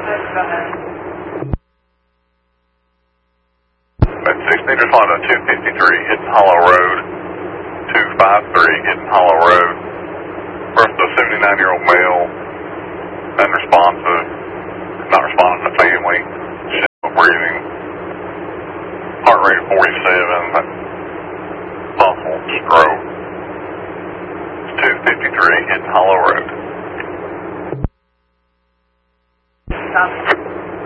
At 16 respond to 253, hitting Hollow Road. 253, hitting Hollow Road. First, a 79-year-old male, unresponsive, not responding to family, shallow breathing, heart rate 47, possible stroke. 253, hitting Hollow Road.